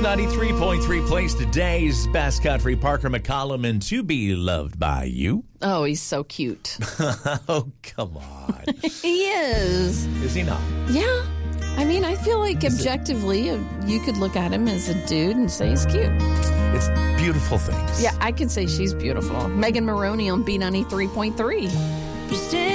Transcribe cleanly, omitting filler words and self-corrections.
B93.3 plays today's best country. Parker McCollum and To Be Loved by You. Oh, he's so cute. Oh, come on. He is. Is he not? Yeah. I mean, I feel like objectively, you could look at him as a dude and say he's cute. It's beautiful things. Yeah, I can say she's beautiful. Megan Maroney on B93.3.